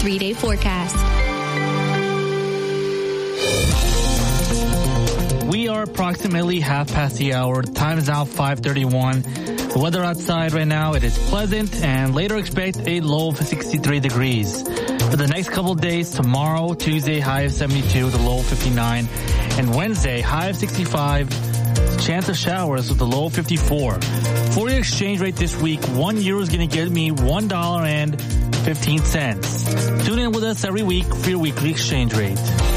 3-day forecast. We are approximately half past the hour. Time is now 5:31. The weather outside right now, it is pleasant, and later expect a low of 63 degrees. For the next couple of days, tomorrow, Tuesday, high of 72, the low of 59, and Wednesday, high of 65, chance of showers with the low of 54. For your exchange rate this week, €1 is going to get me $1.15. Tune in with us every week for your weekly exchange rate.